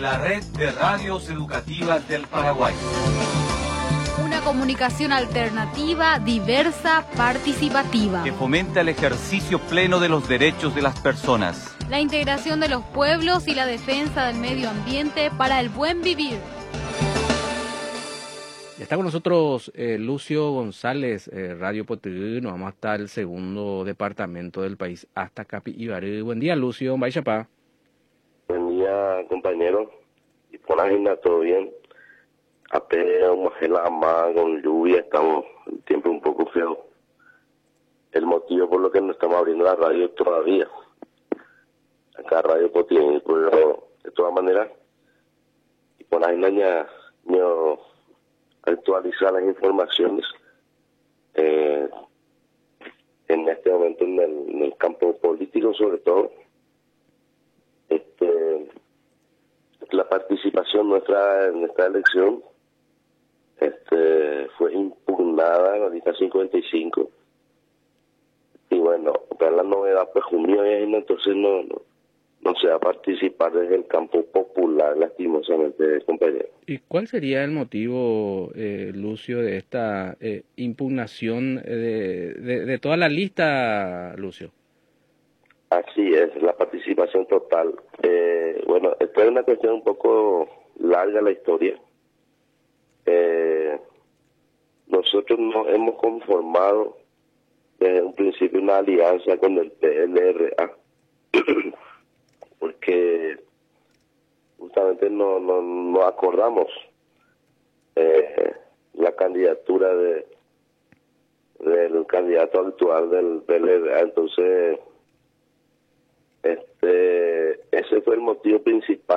la red de radios educativas del Paraguay. Una comunicación alternativa, diversa, participativa. Que fomenta el ejercicio pleno de los derechos de las personas. La integración de los pueblos y la defensa del medio ambiente para el buen vivir. Está con nosotros Lucio González, Radio Potiguí. Nos vamos hasta el segundo departamento del país, hasta Capibaré. Buen día, Lucio. Vaya. Buen día, compañero. Y por la agenda, todo bien. Apenas más con lluvia, estamos en tiempo un poco feo. El motivo por lo que no estamos abriendo la radio todavía. Acá Radio Potiguí, pero de todas maneras, y por la agenda ya actualizar las informaciones en este momento en el campo político, sobre todo la participación nuestra en esta elección fue impugnada en la lista 55 y bueno, la novedad pues junio entonces no se va a participar desde el campo popular, lastimosamente, compañero. ¿Y cuál sería el motivo, Lucio, de esta impugnación de toda la lista, Lucio? Así es, la participación total. Bueno, esta es una cuestión un poco larga la historia. Nosotros nos hemos conformado desde un principio una alianza con el PLRA. Porque justamente no acordamos la candidatura del candidato actual del PLRA, entonces ese fue el motivo principal.